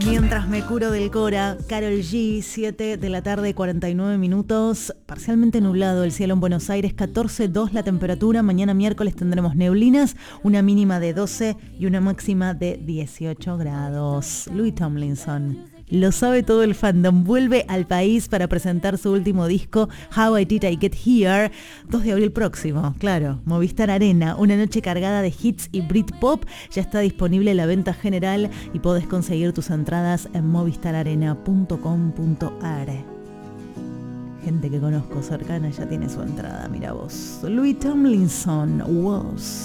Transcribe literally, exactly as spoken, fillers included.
Mientras me curo del Cora, Karol G, siete de la tarde, cuarenta y nueve minutos, parcialmente nublado el cielo en Buenos Aires, catorce coma dos la temperatura, mañana miércoles tendremos neblinas, una mínima de doce y una máxima de dieciocho grados. Louis Tomlinson. Lo sabe todo el fandom, vuelve al país para presentar su último disco, How I Did I Get Here, dos de abril próximo, claro, Movistar Arena, una noche cargada de hits y Britpop, ya está disponible la venta general y podés conseguir tus entradas en movistar arena punto com punto a r. Gente que conozco cercana ya tiene su entrada, mira vos. Louis Tomlinson, Was.